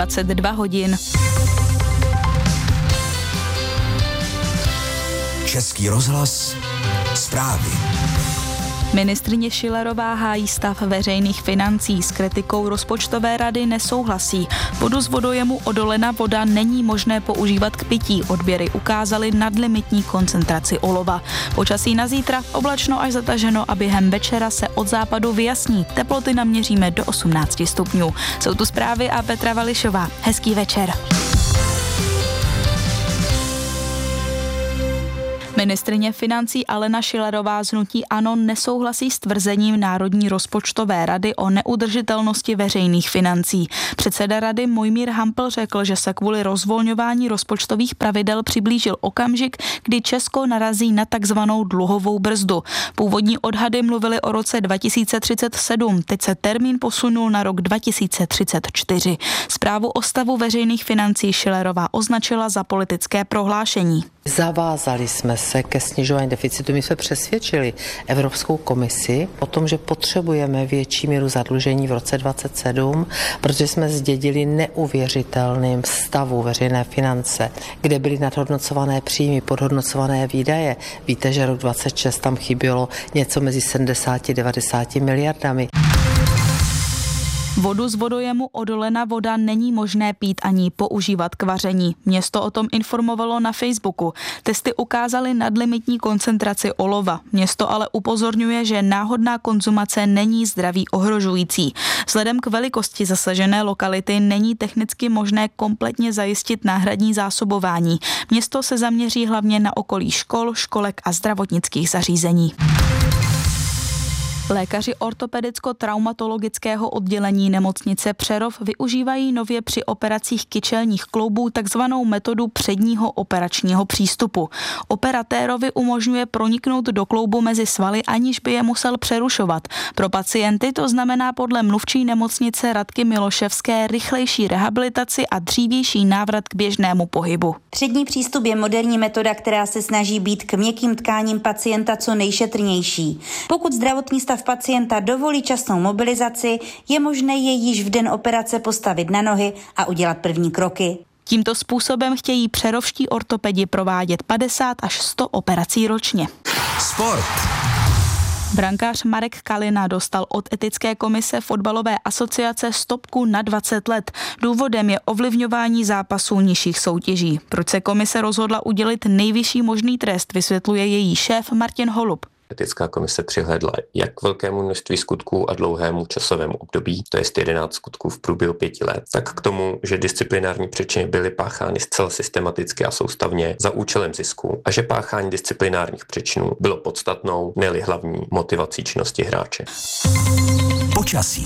22 hodin. Český rozhlas, zprávy. Ministryně Schillerová hájí stav veřejných financí, s kritikou rozpočtové rady nesouhlasí. Vodu z vodojemu Odolena voda není možné používat k pití. Odběry ukázaly nadlimitní koncentraci olova. Počasí na zítra oblačno až zataženo a během večera se od západu vyjasní. Teploty naměříme do 18 stupňů. Jsou tu zprávy a Petra Vališová. Hezký večer. Ministryně financí Alena Schillerová z hnutí ANO nesouhlasí s tvrzením Národní rozpočtové rady o neudržitelnosti veřejných financí. Předseda rady Mojmír Hampl řekl, že se kvůli rozvolňování rozpočtových pravidel přiblížil okamžik, kdy Česko narazí na takzvanou dluhovou brzdu. Původní odhady mluvily o roce 2037, teď se termín posunul na rok 2034. Zprávu o stavu veřejných financí Schillerová označila za politické prohlášení. Zavázali jsme se ke snižování deficitu. My jsme přesvědčili Evropskou komisi o tom, že potřebujeme větší míru zadlužení v roce 2027, protože jsme zdědili neuvěřitelným stavu veřejné finance, kde byly nadhodnocované příjmy, podhodnocované výdaje. Víte, že rok 2026 tam chybělo něco mezi 70-90 miliardami. Vodu z vodojemu Odolena voda není možné pít ani používat k vaření. Město o tom informovalo na Facebooku. Testy ukázaly nadlimitní koncentraci olova. Město ale upozorňuje, že náhodná konzumace není zdraví ohrožující. Vzhledem k velikosti zasažené lokality není technicky možné kompletně zajistit náhradní zásobování. Město se zaměří hlavně na okolí škol, školek a zdravotnických zařízení. Lékaři ortopedicko-traumatologického oddělení nemocnice Přerov využívají nově při operacích kyčelních kloubů takzvanou metodu předního operačního přístupu. Operatérovi umožňuje proniknout do kloubu mezi svaly, aniž by je musel přerušovat. Pro pacienty to znamená podle mluvčí nemocnice Radky Miloševské rychlejší rehabilitaci a dřívější návrat k běžnému pohybu. Přední přístup je moderní metoda, která se snaží být k měkkým tkáním pacienta co nejšetrnější. Pokud zdravotní stav pacienta dovolí časnou mobilizaci, je možné jej již v den operace postavit na nohy a udělat první kroky. Tímto způsobem chtějí přerovští ortopedi provádět 50 až 100 operací ročně. Sport. Brankář Marek Kalina dostal od etické komise fotbalové asociace stopku na 20 let. Důvodem je ovlivňování zápasů nižších soutěží. Proč se komise rozhodla udělit nejvyšší možný trest, vysvětluje její šéf Martin Holub. Etická komise přihlédla jak k velkému množství skutků a dlouhému časovému období, to je 11 skutků v průběhu 5 let, tak k tomu, že disciplinární přečiny byly páchány zcela systematicky a soustavně za účelem zisku a že páchání disciplinárních přečinů bylo podstatnou, ne-li hlavní motivací činnosti hráče. Počasí.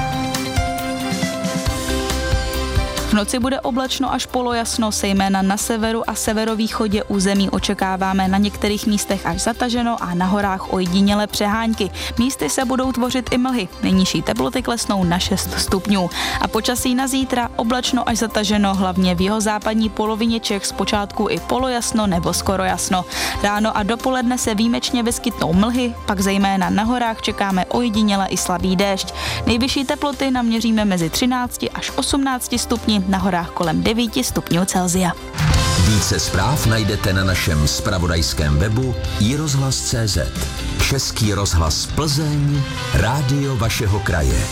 V noci bude oblačno až polojasno, zejména na severu a severovýchodě území očekáváme na některých místech až zataženo a na horách ojedinělé přehánky. Místy se budou tvořit i mlhy. Nejnižší teploty klesnou na 6 stupňů. A počasí na zítra oblačno až zataženo, hlavně v jihozápadní polovině Čech zpočátku i polojasno nebo skoro jasno. Ráno a dopoledne se výjimečně vyskytnou mlhy, pak zejména na horách čekáme ojediněle i slabý déšť. Nejvyšší teploty naměříme mezi 13 až 18 stupni, na horách kolem 9 stupňů Celsia. Více zpráv najdete na našem zpravodajském webu iRozhlas.cz. Český rozhlas Plzeň, rádio vašeho kraje.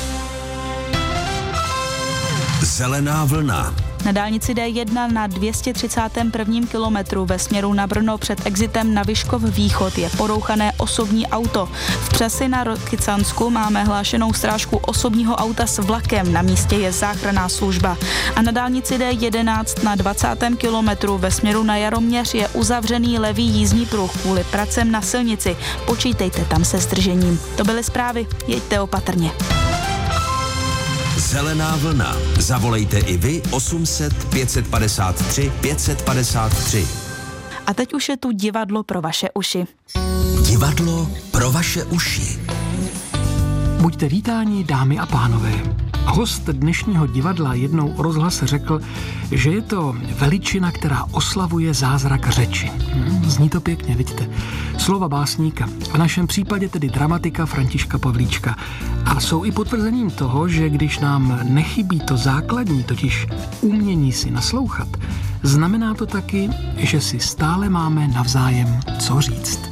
Zelená vlna. Na dálnici D1 na 231. kilometru ve směru na Brno před exitem na Vyškov východ je porouchané osobní auto. V Přesi na Rokycansku máme hlášenou strážku osobního auta s vlakem, na místě je záchranná služba. A na dálnici D11 na 20. kilometru ve směru na Jaroměř je uzavřený levý jízdní pruh kvůli pracem na silnici. Počítejte tam se zdržením. To byly zprávy, jeďte opatrně. Zelená vlna. Zavolejte i vy 800 553 553. A teď už je tu divadlo pro vaše uši. Divadlo pro vaše uši. Buďte vítáni, dámy a pánové. Host dnešního divadla jednou o rozhlase řekl, že je to veličina, která oslavuje zázrak řeči. Zní to pěkně, vidíte. Slova básníka, v našem případě tedy dramatika Františka Pavlíčka. A jsou i potvrzením toho, že když nám nechybí to základní, totiž umění si naslouchat, znamená to taky, že si stále máme navzájem co říct.